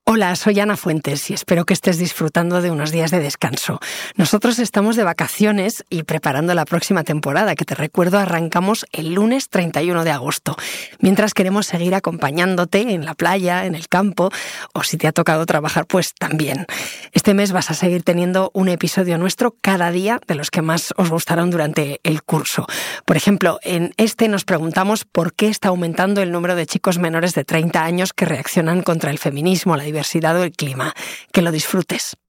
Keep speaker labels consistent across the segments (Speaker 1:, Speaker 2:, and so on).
Speaker 1: Hola, soy Ana Fuentes y espero que estés disfrutando de unos días de descanso. Nosotros estamos de vacaciones y preparando la próxima temporada, que te recuerdo arrancamos el lunes 31 de agosto, mientras queremos seguir acompañándote en la playa, en el campo, o si te ha tocado trabajar, pues también. Este mes vas a seguir teniendo un episodio nuestro cada día de los que más os gustaron durante el curso. Por ejemplo, en este nos preguntamos por qué está aumentando el número de chicos menores de 30 años que reaccionan contra el feminismo, la diversidad o el clima. Que lo disfrutes.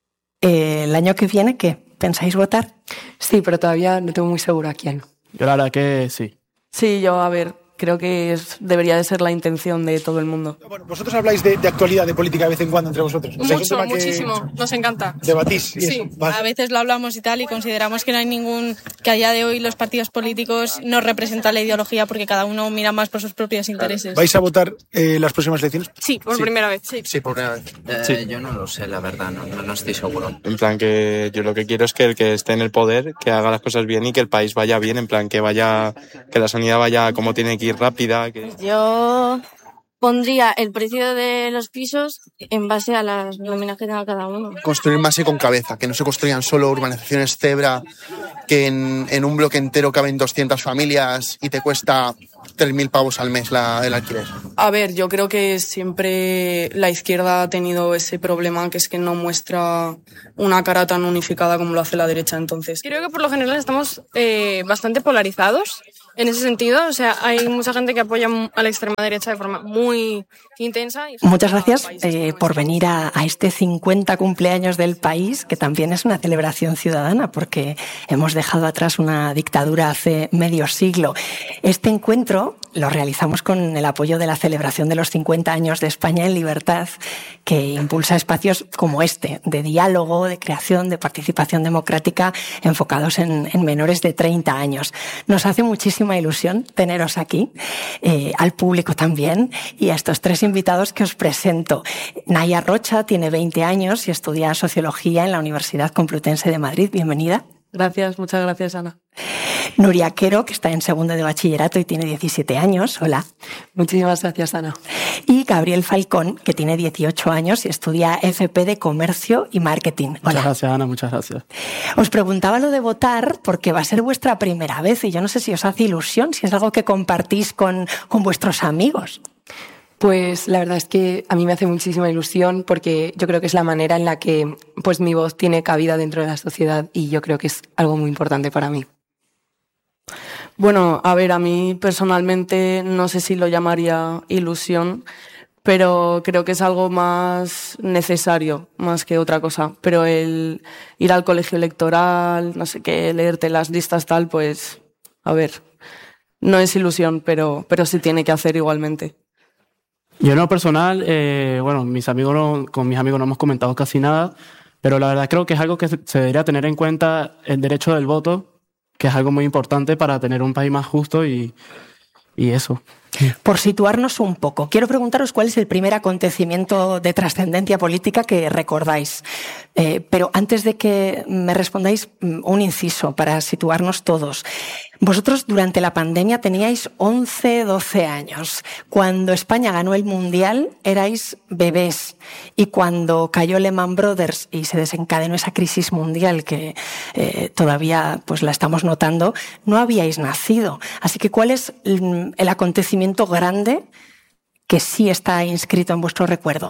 Speaker 1: ¿El año que viene qué? ¿Pensáis votar?
Speaker 2: Sí, pero todavía no tengo muy seguro a quién.
Speaker 3: Yo la verdad que sí.
Speaker 4: Sí, yo, a ver, creo que debería de ser la intención de todo el mundo.
Speaker 5: Bueno, vosotros habláis de actualidad, de política de vez en cuando entre vosotros.
Speaker 6: Muchísimo, nos encanta.
Speaker 5: ¿Debatís?
Speaker 6: Sí, a veces lo hablamos y tal, y consideramos que no hay que a día de hoy los partidos políticos no representan la ideología porque cada uno mira más por sus propios intereses.
Speaker 5: ¿Vais a votar las próximas elecciones?
Speaker 6: Sí, por primera vez.
Speaker 5: Sí, por primera vez.
Speaker 7: Yo no lo sé, la verdad, no estoy seguro.
Speaker 8: En plan que yo lo que quiero es que el que esté en el poder, que haga las cosas bien y que el país vaya bien, en plan que la sanidad vaya como tiene que ir rápida.
Speaker 9: Yo pondría el precio de los pisos en base a las nóminas que tenga cada uno.
Speaker 10: Construir más y con cabeza, que no se construyan solo urbanizaciones cebra, que en un bloque entero caben 200 familias y te cuesta 3.000 pavos al mes el alquiler.
Speaker 4: A ver, yo creo que siempre la izquierda ha tenido ese problema, que es que no muestra una cara tan unificada como lo hace la derecha, entonces.
Speaker 6: Creo que por lo general estamos bastante polarizados en ese sentido. O sea, hay mucha gente que apoya a la extrema derecha de forma muy intensa.
Speaker 1: Muchas gracias por venir a este 50 cumpleaños del país, que también es una celebración ciudadana, porque hemos dejado atrás una dictadura hace medio siglo. Este encuentro lo realizamos con el apoyo de la celebración de los 50 años de España en libertad, que impulsa espacios como este, de diálogo, de creación, de participación democrática, enfocados en menores de 30 años. Nos hace muchísima ilusión teneros aquí, al público también, y a estos tres invitados que os presento. Naya Rocha tiene 20 años y estudia Sociología en la Universidad Complutense de Madrid. Bienvenida.
Speaker 4: Gracias, muchas gracias, Ana.
Speaker 1: Nuria Quero, que está en segundo de bachillerato y tiene 17 años. Hola.
Speaker 2: Muchísimas gracias, Ana.
Speaker 1: Y Gabriel Falcón, que tiene 18 años y estudia FP de Comercio y Marketing. Hola.
Speaker 3: Muchas gracias, Ana, muchas gracias.
Speaker 1: Os preguntaba lo de votar porque va a ser vuestra primera vez y yo no sé si os hace ilusión, si es algo que compartís con vuestros amigos.
Speaker 2: Pues la verdad es que a mí me hace muchísima ilusión porque yo creo que es la manera en la que pues mi voz tiene cabida dentro de la sociedad y yo creo que es algo muy importante para mí.
Speaker 4: Bueno, a ver, a mí personalmente no sé si lo llamaría ilusión, pero creo que es algo más necesario, más que otra cosa. Pero el ir al colegio electoral, no sé qué, leerte las listas tal, pues, a ver, no es ilusión, pero sí tiene que hacer igualmente.
Speaker 3: Yo en lo personal, con mis amigos no hemos comentado casi nada, pero la verdad creo que es algo que se debería tener en cuenta, el derecho del voto, que es algo muy importante para tener un país más justo y eso.
Speaker 1: Por situarnos un poco, quiero preguntaros cuál es el primer acontecimiento de trascendencia política que recordáis. Pero antes de que me respondáis, un inciso para situarnos todos. Vosotros durante la pandemia teníais 11, 12 años. Cuando España ganó el Mundial erais bebés. Y cuando cayó Lehman Brothers y se desencadenó esa crisis mundial que todavía pues la estamos notando, no habíais nacido. Así que ¿cuál es el acontecimiento grande que sí está inscrito en vuestro recuerdo?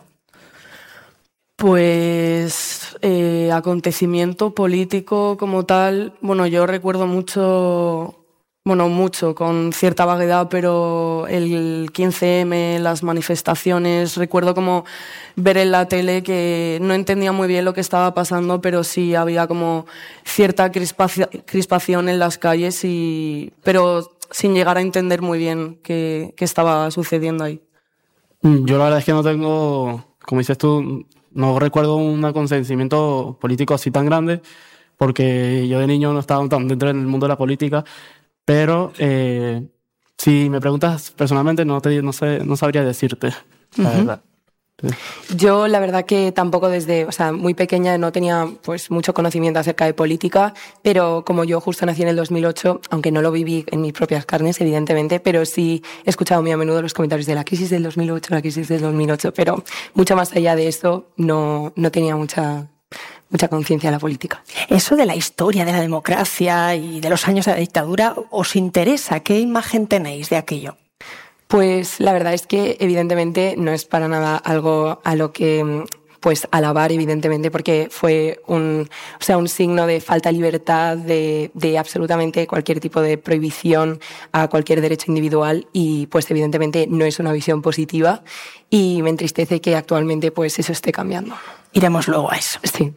Speaker 4: Pues acontecimiento político como tal, bueno, yo recuerdo mucho, con cierta vaguedad, pero el 15M, las manifestaciones, recuerdo como ver en la tele que no entendía muy bien lo que estaba pasando, pero sí había como cierta crispación en las calles, pero sin llegar a entender muy bien qué estaba sucediendo ahí.
Speaker 3: Yo la verdad es que no tengo, como dices tú, no recuerdo un acontecimiento político así tan grande, porque yo de niño no estaba tan dentro del mundo de la política, pero si me preguntas personalmente no sabría decirte, la verdad.
Speaker 2: Yo la verdad que tampoco desde, muy pequeña no tenía pues mucho conocimiento acerca de política, pero como yo justo nací en el 2008, aunque no lo viví en mis propias carnes, evidentemente, pero sí he escuchado muy a menudo los comentarios de la crisis del 2008, pero mucho más allá de eso no tenía mucha conciencia de la política.
Speaker 1: Eso de la historia de la democracia y de los años de la dictadura, ¿os interesa? ¿Qué imagen tenéis de aquello?
Speaker 2: Pues la verdad es que evidentemente no es para nada algo a lo que pues alabar, evidentemente, porque fue un signo de falta de libertad, de absolutamente cualquier tipo de prohibición a cualquier derecho individual, y pues evidentemente no es una visión positiva, y me entristece que actualmente pues eso esté cambiando.
Speaker 1: Iremos luego a eso.
Speaker 2: Sí.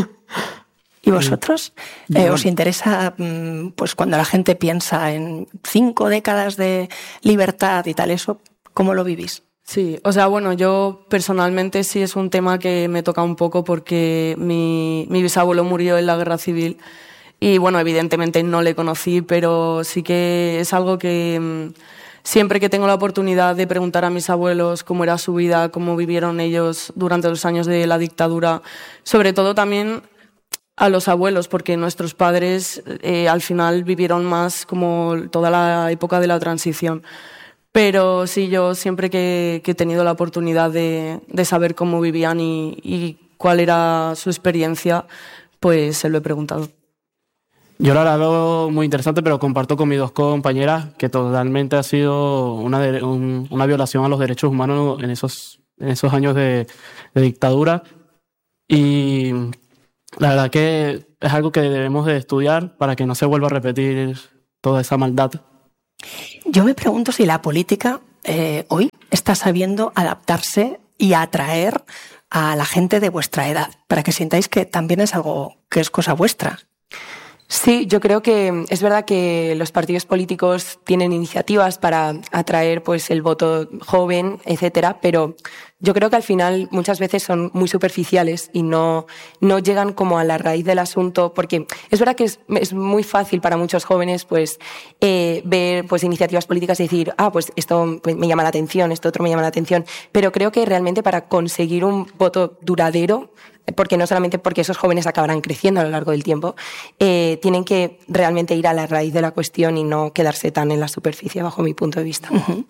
Speaker 1: ¿Y vosotros? ¿Os interesa, pues cuando la gente piensa en 5 décadas de libertad y tal, eso, cómo lo vivís?
Speaker 4: Sí, yo personalmente sí es un tema que me toca un poco porque mi bisabuelo murió en la guerra civil y evidentemente no le conocí, pero sí que es algo que siempre que tengo la oportunidad de preguntar a mis abuelos cómo era su vida, cómo vivieron ellos durante los años de la dictadura, sobre todo también a los abuelos, porque nuestros padres al final vivieron más como toda la época de la transición. Pero sí, yo siempre que he tenido la oportunidad de saber cómo vivían y cuál era su experiencia, pues se lo he preguntado.
Speaker 3: Yo ahora la veo muy interesante, pero comparto con mis 2 compañeras que totalmente ha sido una violación a los derechos humanos en esos años de dictadura. Y la verdad que es algo que debemos de estudiar para que no se vuelva a repetir toda esa maldad.
Speaker 1: Yo me pregunto si la política hoy está sabiendo adaptarse y atraer a la gente de vuestra edad, para que sintáis que también es algo que es cosa vuestra.
Speaker 2: Sí, yo creo que es verdad que los partidos políticos tienen iniciativas para atraer pues el voto joven, etcétera, pero yo creo que al final muchas veces son muy superficiales y no llegan como a la raíz del asunto, porque es verdad que es muy fácil para muchos jóvenes pues ver pues iniciativas políticas y decir, pues esto me llama la atención, esto otro me llama la atención, pero creo que realmente para conseguir un voto duradero, porque no solamente porque esos jóvenes acabarán creciendo a lo largo del tiempo, tienen que realmente ir a la raíz de la cuestión y no quedarse tan en la superficie, bajo mi punto de vista.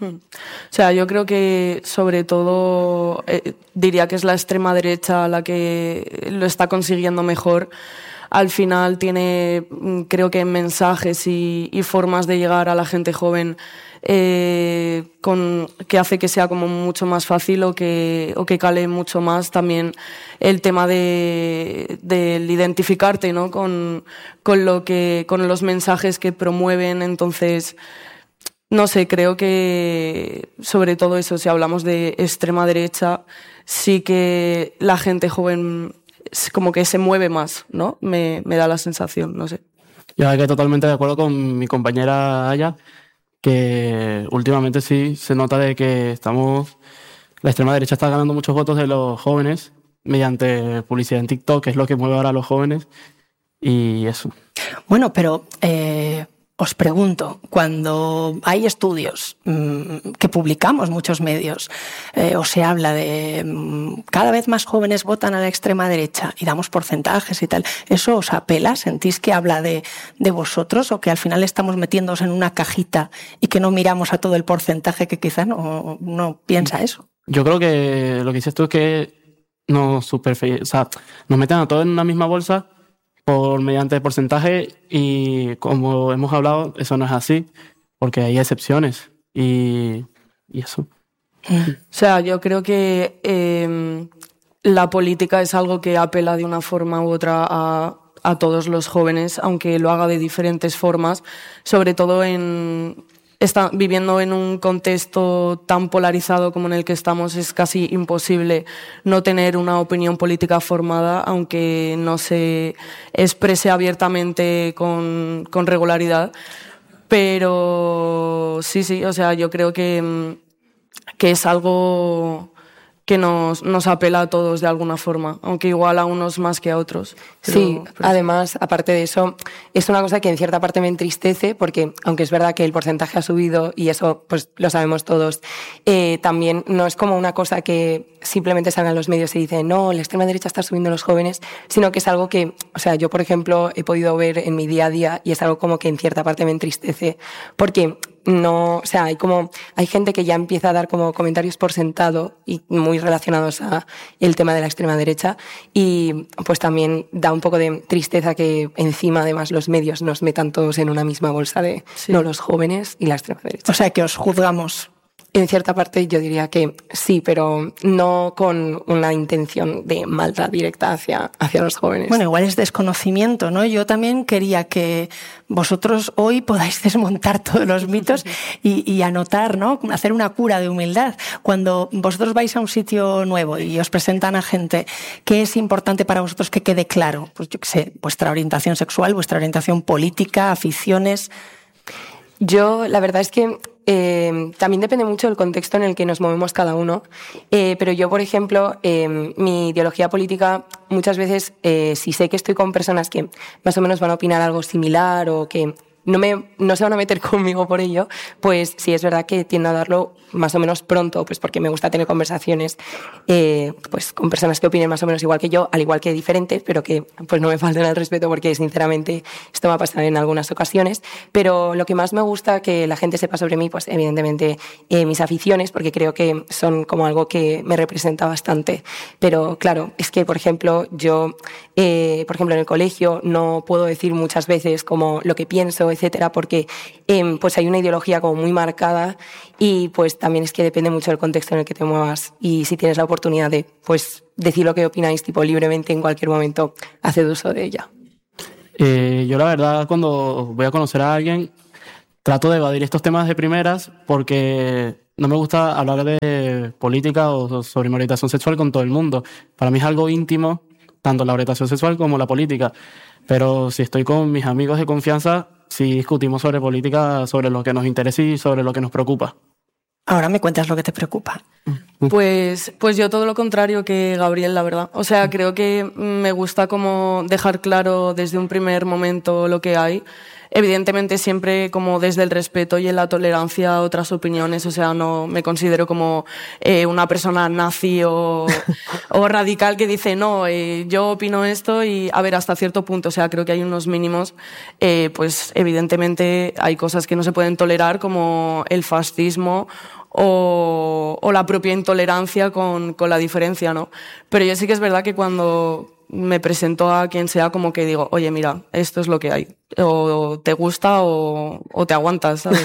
Speaker 4: Yo creo que sobre todo diría que es la extrema derecha la que lo está consiguiendo mejor. Al final tiene, creo que mensajes y formas de llegar a la gente joven que hace que sea como mucho más fácil o que cale mucho más también el tema del identificarte, ¿no? con los mensajes que promueven. Entonces, no sé, creo que sobre todo eso, si hablamos de extrema derecha, sí que la gente joven como que se mueve más, ¿no? Me da la sensación, no sé.
Speaker 3: Yo estoy totalmente de acuerdo con mi compañera Aya, que últimamente sí se nota de que la extrema derecha está ganando muchos votos de los jóvenes mediante publicidad en TikTok, que es lo que mueve ahora a los jóvenes, y eso.
Speaker 1: Bueno, pero os pregunto, cuando hay estudios que publicamos muchos medios, o se habla de cada vez más jóvenes votan a la extrema derecha y damos porcentajes y tal, ¿eso os apela? ¿Sentís que habla de vosotros o que al final estamos metiéndoos en una cajita y que no miramos a todo el porcentaje que quizá no piensa eso?
Speaker 3: Yo creo que lo que dices tú es que nos meten a todos en una misma bolsa mediante porcentaje, y como hemos hablado, eso no es así, porque hay excepciones y eso.
Speaker 4: Yo creo que la política es algo que apela de una forma u otra a todos los jóvenes, aunque lo haga de diferentes formas, sobre todo viviendo en un contexto tan polarizado como en el que estamos. Es casi imposible no tener una opinión política formada, aunque no se exprese abiertamente con regularidad. Pero sí, yo creo que es algo que nos apela a todos de alguna forma, aunque igual a unos más que a otros.
Speaker 2: Sí, además, aparte de eso, es una cosa que en cierta parte me entristece porque, aunque es verdad que el porcentaje ha subido y eso pues lo sabemos todos, también no es como una cosa que simplemente salgan los medios y dicen no, la extrema derecha está subiendo los jóvenes, sino que es algo que, o sea, yo por ejemplo he podido ver en mi día a día y es algo como que en cierta parte me entristece porque no, o sea, hay gente que ya empieza a dar como comentarios por sentado y muy relacionados a el tema de la extrema derecha y pues también da un poco de tristeza que encima además los medios nos metan todos en una misma bolsa de no los jóvenes y la extrema derecha.
Speaker 1: O sea, que os juzgamos.
Speaker 2: En cierta parte yo diría que sí, pero no con una intención de maldad directa hacia los jóvenes.
Speaker 1: Bueno, igual es desconocimiento, ¿no? Yo también quería que vosotros hoy podáis desmontar todos los mitos y anotar, ¿no? Hacer una cura de humildad. Cuando vosotros vais a un sitio nuevo y os presentan a gente, ¿qué es importante para vosotros que quede claro? Pues yo qué sé, vuestra orientación sexual, vuestra orientación política, aficiones.
Speaker 2: Yo, la verdad es que también depende mucho del contexto en el que nos movemos cada uno, pero yo, por ejemplo, mi ideología política, muchas veces, si sé que estoy con personas que más o menos van a opinar algo similar o que no se van a meter conmigo por ello, pues sí es verdad que tiendo a darlo más o menos pronto, pues porque me gusta tener conversaciones pues con personas que opinen más o menos igual que yo, al igual que diferentes, pero que pues no me falten al respeto porque sinceramente esto me ha pasado en algunas ocasiones. Pero lo que más me gusta que la gente sepa sobre mí, pues evidentemente mis aficiones, porque creo que son como algo que me representa bastante. Pero claro, es que por ejemplo yo, por ejemplo en el colegio no puedo decir muchas veces como lo que pienso, etcétera, porque pues hay una ideología como muy marcada y pues también es que depende mucho del contexto en el que te muevas y si tienes la oportunidad de pues decir lo que opináis tipo libremente en cualquier momento, haced uso de ella.
Speaker 3: Yo la verdad cuando voy a conocer a alguien trato de evadir estos temas de primeras porque no me gusta hablar de política o sobre mi orientación sexual con todo el mundo. Para mí es algo íntimo, tanto la orientación sexual como la política. Pero si estoy con mis amigos de confianza, sí discutimos sobre política, sobre lo que nos interesa y sobre lo que nos preocupa.
Speaker 1: Ahora me cuentas lo que te preocupa.
Speaker 4: Pues yo todo lo contrario que Gabriel, la verdad. O sea, creo que me gusta como dejar claro desde un primer momento lo que hay. Evidentemente siempre como desde el respeto y en la tolerancia a otras opiniones, o sea, no me considero como una persona nazi o radical que dice no, yo opino esto y a ver, hasta cierto punto, o sea, creo que hay unos mínimos, pues evidentemente hay cosas que no se pueden tolerar como el fascismo o la propia intolerancia con la diferencia, ¿no? Pero yo sí que es verdad que cuando me presento a quien sea como que digo, oye, mira, esto es lo que hay. O te gusta o te aguantas, ¿sabes?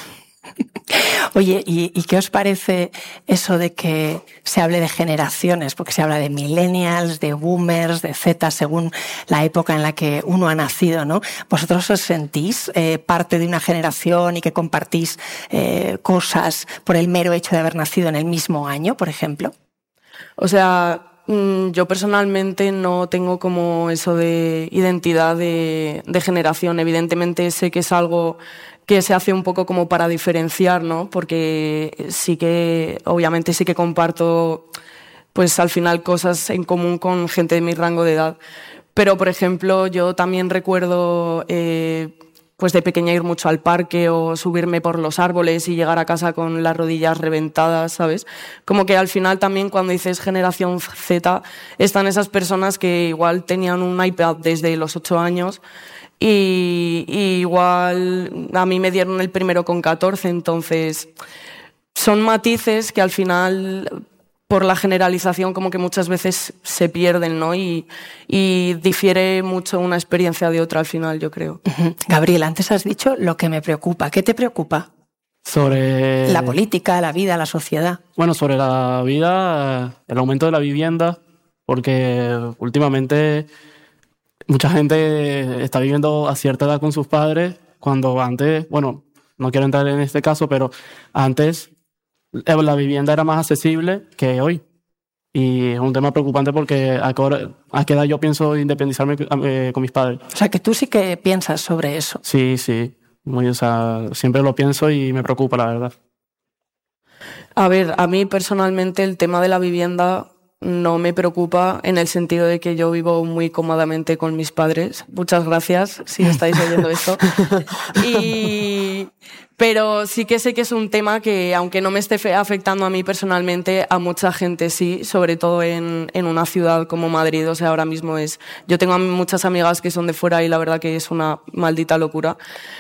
Speaker 1: Oye, ¿y qué os parece eso de que se hable de generaciones? Porque se habla de millennials, de boomers, de Z, según la época en la que uno ha nacido, ¿no? ¿Vosotros os sentís parte de una generación y que compartís cosas por el mero hecho de haber nacido en el mismo año, por ejemplo?
Speaker 4: O sea, yo personalmente no tengo como eso de identidad de generación. Evidentemente sé que es algo que se hace un poco como para diferenciar, ¿no? Porque sí que, obviamente sí que comparto, pues al final cosas en común con gente de mi rango de edad. Pero, por ejemplo, yo también recuerdo pues de pequeña ir mucho al parque o subirme por los árboles y llegar a casa con las rodillas reventadas, ¿sabes? Como que al final también cuando dices generación Z están esas personas que igual tenían un iPad desde los 8 años y igual a mí me dieron el primero con 14, entonces son matices que al final por la generalización como que muchas veces se pierden, ¿no? Y difiere mucho una experiencia de otra al final, yo creo.
Speaker 1: Gabriel, antes has dicho lo que me preocupa. ¿Qué te preocupa?
Speaker 3: Sobre
Speaker 1: la política, la vida, la sociedad.
Speaker 3: Bueno, sobre la vida, el aumento de la vivienda, porque últimamente mucha gente está viviendo a cierta edad con sus padres, cuando antes, bueno, no quiero entrar en este caso, pero antes la vivienda era más accesible que hoy. Y es un tema preocupante porque a qué edad yo pienso independizarme con mis padres.
Speaker 1: O sea, que tú sí que piensas sobre eso.
Speaker 3: Sí. O sea, siempre lo pienso y me preocupa, la verdad.
Speaker 4: A ver, a mí personalmente el tema de la vivienda no me preocupa en el sentido de que yo vivo muy cómodamente con mis padres. Muchas gracias si estáis oyendo esto. Pero sí que sé que es un tema que, aunque no me esté afectando a mí personalmente, a mucha gente sí, sobre todo en una ciudad como Madrid. O sea, ahora mismo yo tengo muchas amigas que son de fuera y la verdad que es una maldita locura.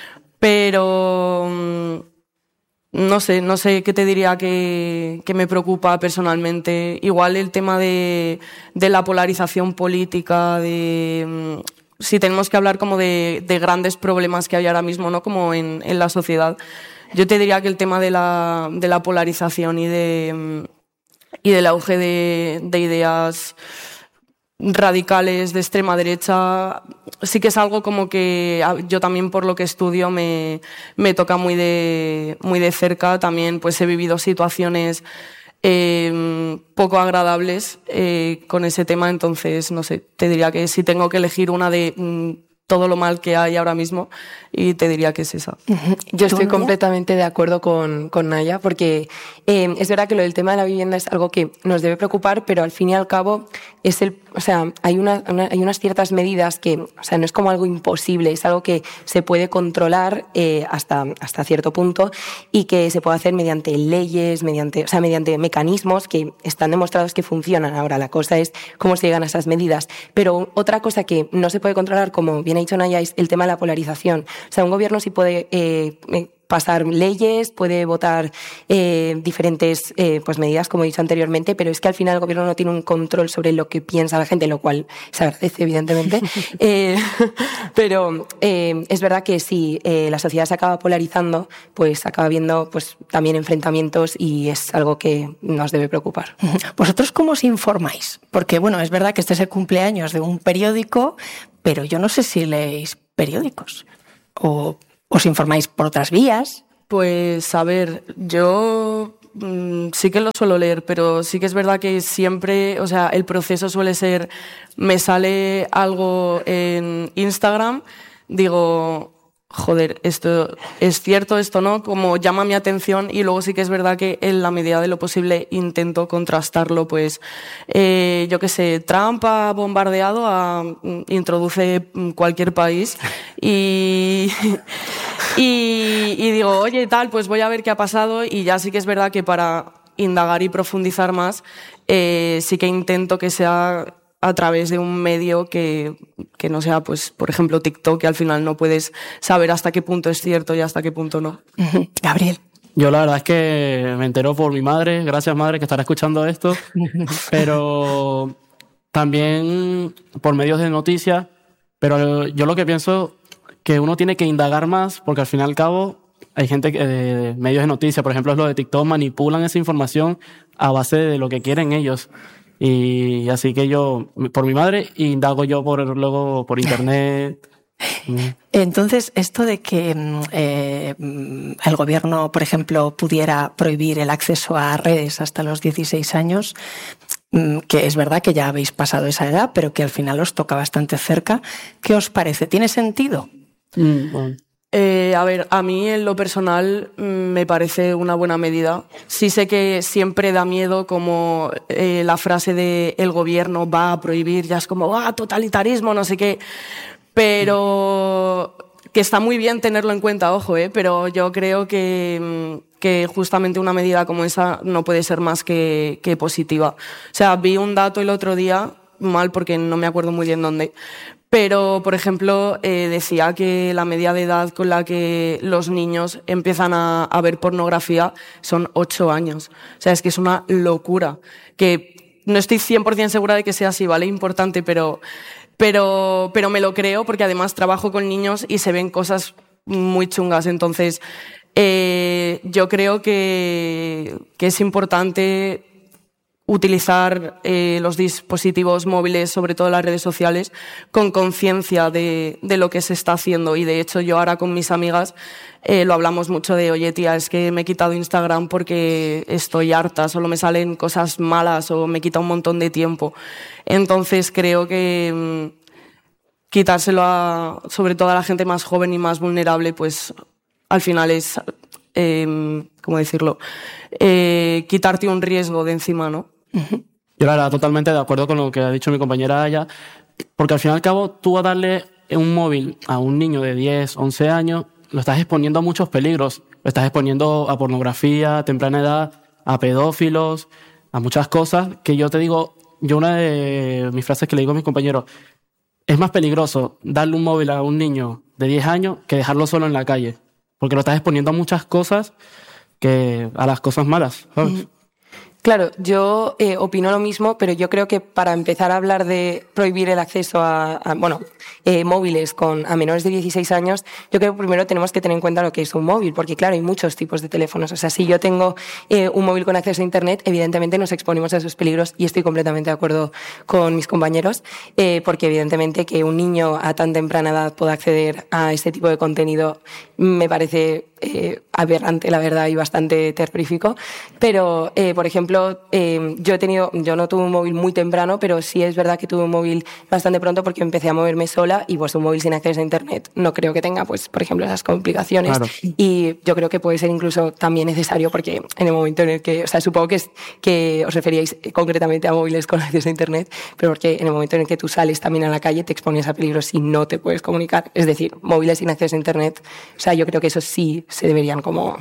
Speaker 4: Pero no sé qué te diría que me preocupa personalmente. Igual el tema de la polarización política, si tenemos que hablar como de grandes problemas que hay ahora mismo, ¿no? Como en la sociedad. Yo te diría que el tema de la polarización y del auge de ideas radicales de extrema derecha sí que es algo como que yo también, por lo que estudio, me toca muy de cerca. También pues he vivido situaciones poco agradables con ese tema. Entonces, no sé, te diría que si tengo que elegir una de todo lo mal que hay ahora mismo, y te diría que es esa.
Speaker 2: Yo estoy completamente de acuerdo con Naya, porque es verdad que lo del tema de la vivienda es algo que nos debe preocupar, pero al fin y al cabo hay unas ciertas medidas que, o sea, no es como algo imposible, es algo que se puede controlar hasta cierto punto, y que se puede hacer mediante leyes, mediante mecanismos que están demostrados que funcionan. Ahora, la cosa es cómo se llegan a esas medidas. Pero otra cosa que no se puede controlar, como bien ha dicho Naya, es el tema de la polarización. O sea, un gobierno sí puede pasar leyes, puede votar diferentes pues medidas, como he dicho anteriormente, pero es que al final el gobierno no tiene un control sobre lo que piensa la gente, lo cual se agradece, evidentemente. Pero es verdad que si la sociedad se acaba polarizando, pues acaba habiendo pues también enfrentamientos, y es algo que nos debe preocupar.
Speaker 1: ¿Vosotros cómo os informáis? Porque, bueno, es verdad que este es el cumpleaños de un periódico, pero yo no sé si leéis periódicos o os informáis por otras vías.
Speaker 4: Pues a ver, yo sí que lo suelo leer, pero sí que es verdad que siempre, o sea, el proceso suele ser, me sale algo en Instagram, digo, joder, esto es cierto, esto no, como llama mi atención, y luego sí que es verdad que en la medida de lo posible intento contrastarlo. Pues yo qué sé, Trump ha bombardeado, introduce cualquier país, y digo, oye, tal, pues voy a ver qué ha pasado, y ya sí que es verdad que para indagar y profundizar más, sí que intento que sea a través de un medio que no sea, pues, por ejemplo, TikTok, que al final no puedes saber hasta qué punto es cierto y hasta qué punto no.
Speaker 1: Gabriel.
Speaker 3: Yo la verdad es que me entero por mi madre, gracias madre que estará escuchando esto, pero también por medios de noticias. Pero yo lo que pienso que uno tiene que indagar más, porque al fin y al cabo hay gente que medios de noticias, por ejemplo, es lo de TikTok, manipulan esa información a base de lo que quieren ellos. Y así que yo, por mi madre, indago yo luego por internet.
Speaker 1: Entonces, esto de que el gobierno, por ejemplo, pudiera prohibir el acceso a redes hasta los 16 años, que es verdad que ya habéis pasado esa edad, pero que al final os toca bastante cerca, ¿qué os parece? ¿Tiene sentido?
Speaker 3: Bueno.
Speaker 4: A ver, a mí en lo personal me parece una buena medida. Sí sé que siempre da miedo, como la frase de el gobierno va a prohibir, ya es como totalitarismo, no sé qué, pero que está muy bien tenerlo en cuenta, ojo, pero yo creo que justamente una medida como esa no puede ser más que positiva. O sea, vi un dato el otro día, mal porque no me acuerdo muy bien dónde, pero, por ejemplo, decía que la media de edad con la que los niños empiezan a ver pornografía son 8 años. O sea, es que es una locura. Que no estoy 100% segura de que sea así, ¿vale? Importante, pero me lo creo, porque además trabajo con niños y se ven cosas muy chungas. Entonces, yo creo que es importante utilizar los dispositivos móviles, sobre todo las redes sociales, con conciencia de lo que se está haciendo. Y de hecho yo ahora con mis amigas lo hablamos mucho de, oye tía, es que me he quitado Instagram porque estoy harta, solo me salen cosas malas o me quita un montón de tiempo. Entonces creo que quitárselo sobre todo a la gente más joven y más vulnerable, pues al final es ¿cómo decirlo? Quitarte un riesgo de encima, ¿no?
Speaker 3: Uh-huh. Yo la verdad totalmente de acuerdo con lo que ha dicho mi compañera Aya, porque al fin y al cabo tú a darle un móvil a un niño de 10, 11 años, lo estás exponiendo a muchos peligros. Lo estás exponiendo a pornografía a temprana edad, a pedófilos, a muchas cosas que yo te digo, una de mis frases que le digo a mis compañeros, es más peligroso darle un móvil a un niño de 10 años que dejarlo solo en la calle, porque lo estás exponiendo a muchas cosas a las cosas malas, ¿sabes?
Speaker 2: Claro, yo opino lo mismo, pero yo creo que para empezar a hablar de prohibir el acceso a móviles a menores de 16 años, yo creo que primero tenemos que tener en cuenta lo que es un móvil, porque claro, hay muchos tipos de teléfonos. O sea, si yo tengo un móvil con acceso a Internet, evidentemente nos exponemos a esos peligros y estoy completamente de acuerdo con mis compañeros, porque evidentemente que un niño a tan temprana edad pueda acceder a este tipo de contenido me parece aberrante, la verdad, y bastante terrorífico. Pero, por ejemplo, yo no tuve un móvil muy temprano, pero sí es verdad que tuve un móvil bastante pronto porque empecé a moverme sola y pues un móvil sin acceso a Internet no creo que tenga, pues, por ejemplo, esas complicaciones. Claro. Y yo creo que puede ser incluso también necesario porque en el momento en el que, o sea, supongo que os referíais concretamente a móviles con acceso a Internet, pero porque en el momento en el que tú sales también a la calle te expones a peligros si no te puedes comunicar. Es decir, móviles sin acceso a Internet, o sea, yo creo que eso sí se deberían como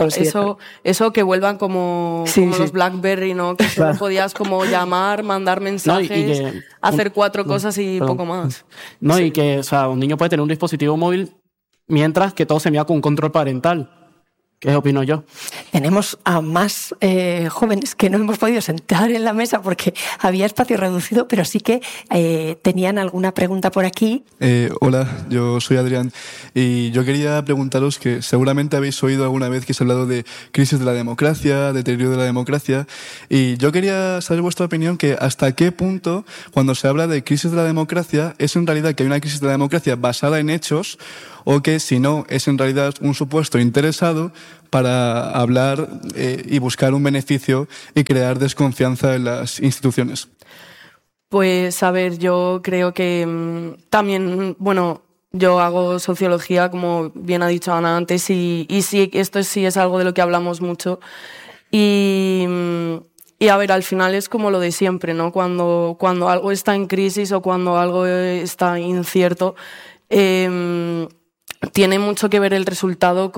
Speaker 4: eso que vuelvan como los BlackBerry, ¿no? Que solo podías como llamar, mandar mensajes, hacer 4 cosas y poco más.
Speaker 3: No, sí. Y que, o sea, un niño puede tener un dispositivo móvil mientras que todo se mira con un control parental. ¿Qué opino yo?
Speaker 1: Tenemos a más jóvenes que no hemos podido sentar en la mesa porque había espacio reducido, pero sí que tenían alguna pregunta por aquí.
Speaker 11: Hola, yo soy Adrián y yo quería preguntaros que seguramente habéis oído alguna vez que se ha hablado de crisis de la democracia, deterioro de la democracia, y yo quería saber vuestra opinión que hasta qué punto cuando se habla de crisis de la democracia es en realidad que hay una crisis de la democracia basada en hechos o que si no es en realidad un supuesto interesado para hablar y buscar un beneficio y crear desconfianza en las instituciones.
Speaker 4: Pues a ver, yo creo que también, bueno, yo hago sociología, como bien ha dicho Ana antes, y sí, esto sí es algo de lo que hablamos mucho. Y a ver, al final es como lo de siempre, ¿no? Cuando algo está en crisis o cuando algo está incierto, tiene mucho que ver el resultado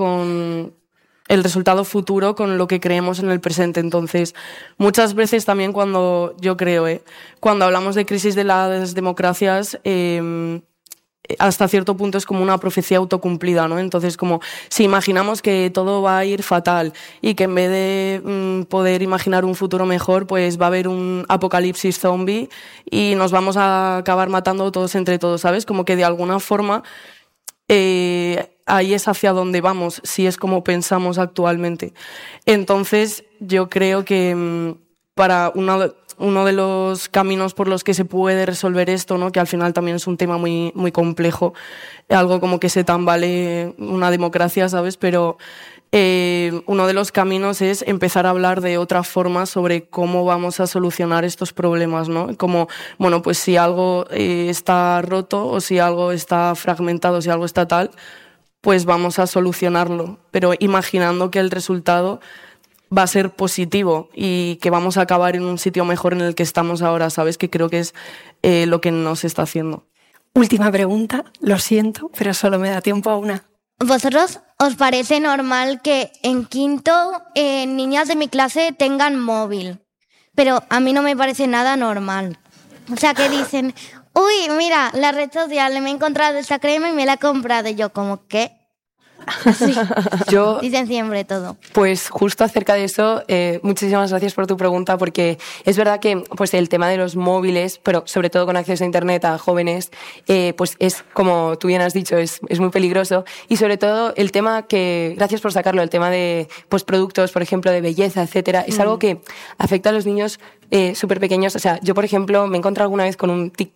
Speaker 4: futuro con lo que creemos en el presente. Entonces, muchas veces también cuando hablamos de crisis de las democracias, hasta cierto punto es como una profecía autocumplida, ¿no? Entonces, como si imaginamos que todo va a ir fatal y que en vez de poder imaginar un futuro mejor, pues va a haber un apocalipsis zombie y nos vamos a acabar matando todos entre todos, ¿sabes? Como que de alguna forma ahí es hacia donde vamos, si es como pensamos actualmente. Entonces, yo creo que para uno de los caminos por los que se puede resolver esto, ¿no? Que al final también es un tema muy, muy complejo, algo como que se tambalee una democracia, ¿sabes? Pero uno de los caminos es empezar a hablar de otra forma sobre cómo vamos a solucionar estos problemas, ¿no? Como, bueno, pues si algo está roto o si algo está fragmentado, si algo está tal, pues vamos a solucionarlo, pero imaginando que el resultado va a ser positivo y que vamos a acabar en un sitio mejor en el que estamos ahora, ¿sabes? Que creo que es lo que nos está haciendo.
Speaker 1: Última pregunta, lo siento, pero solo me da tiempo a una.
Speaker 12: ¿Vosotros os parece normal que en quinto niñas de mi clase tengan móvil? Pero a mí no me parece nada normal. O sea, que dicen, uy, mira, la red social, me he encontrado esta crema y me la he comprado. Y yo, ¿cómo qué? Sí. Dicen siempre todo.
Speaker 2: Pues justo acerca de eso, muchísimas gracias por tu pregunta, porque es verdad que pues el tema de los móviles, pero sobre todo con acceso a Internet a jóvenes, pues es, como tú bien has dicho, es muy peligroso. Y sobre todo el tema que, gracias por sacarlo, el tema de pues productos, por ejemplo, de belleza, etcétera, es algo que afecta a los niños súper pequeños. O sea, yo, por ejemplo, me he encontrado alguna vez con un TikTok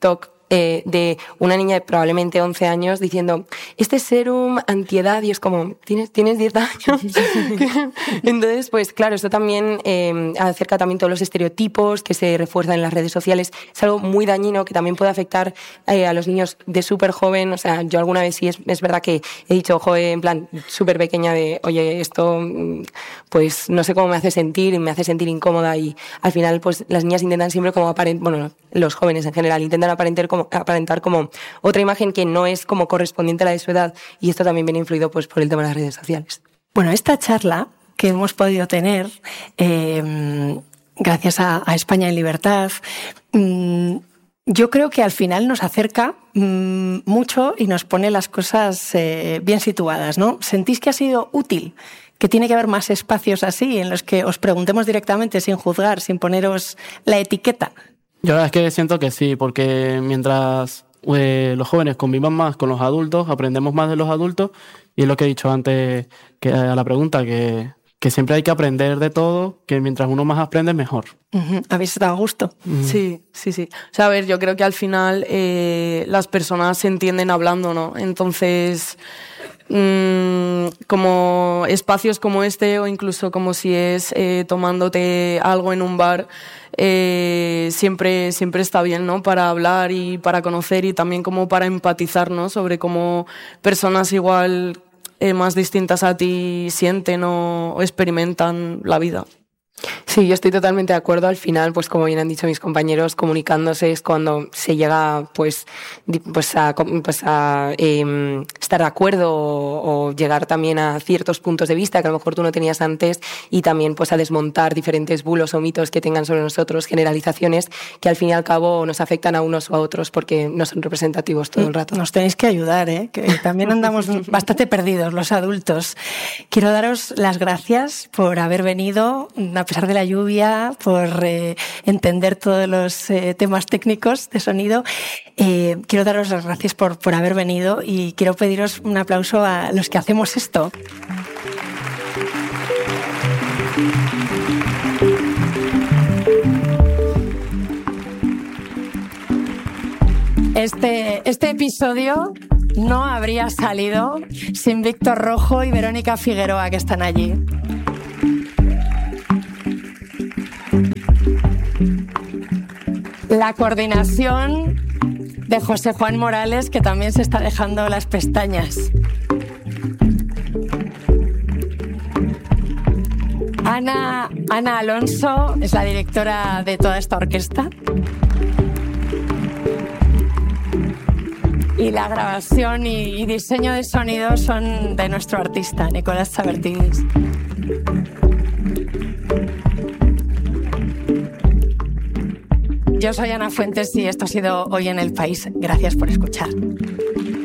Speaker 2: de una niña de probablemente 11 años diciendo, este serum antiedad, y es como, tienes 10 años. Entonces, pues claro, esto también acerca también todos los estereotipos que se refuerzan en las redes sociales. Es algo muy dañino que también puede afectar a los niños de súper joven. O sea, yo alguna vez sí es verdad que he dicho, joder, en plan súper pequeña de, oye, esto pues no sé cómo me hace sentir incómoda, y al final pues las niñas intentan siempre como los jóvenes en general intentan aparentar como otra imagen que no es como correspondiente a la de su edad, y esto también viene influido pues por el tema de las redes sociales.
Speaker 1: Bueno, esta charla que hemos podido tener gracias a España en Libertad, yo creo que al final nos acerca mucho y nos pone las cosas bien situadas, ¿no? ¿Sentís que ha sido útil? ¿Que tiene que haber más espacios así en los que os preguntemos directamente sin juzgar, sin poneros la etiqueta?
Speaker 3: Yo la verdad es que siento que sí, porque mientras los jóvenes convivan más con los adultos, aprendemos más de los adultos, y es lo que he dicho antes que a la pregunta, que siempre hay que aprender de todo, que mientras uno más aprende, mejor.
Speaker 1: ¿Habéis dado gusto?
Speaker 4: Sí. O sea, a ver, yo creo que al final las personas se entienden hablando, ¿no? Entonces, como espacios como este, o incluso como si es tomándote algo en un bar, siempre está bien, ¿no? Para hablar y para conocer, y también como para empatizar, ¿no? Sobre cómo personas igual más distintas a ti sienten o experimentan la vida.
Speaker 2: Sí, yo estoy totalmente de acuerdo. Al final, pues como bien han dicho mis compañeros, comunicándose es cuando se llega pues a estar de acuerdo o llegar también a ciertos puntos de vista que a lo mejor tú no tenías antes, y también pues a desmontar diferentes bulos o mitos que tengan sobre nosotros, generalizaciones que al fin y al cabo nos afectan a unos o a otros porque no son representativos todo el rato.
Speaker 1: Nos tenéis que ayudar, que también andamos bastante perdidos los adultos. Quiero daros las gracias por haber venido, a pesar de la lluvia, por entender todos los temas técnicos de sonido. Quiero daros las gracias por haber venido, y quiero pediros un aplauso a los que hacemos esto. Este episodio no habría salido sin Víctor Rojo y Verónica Figueroa, que están allí. La coordinación de José Juan Morales, que también se está dejando las pestañas. Ana Alonso es la directora de toda esta orquesta. Y la grabación y diseño de sonido son de nuestro artista, Nicolás Sabertidis. Yo soy Ana Fuentes y esto ha sido Hoy en el País. Gracias por escuchar.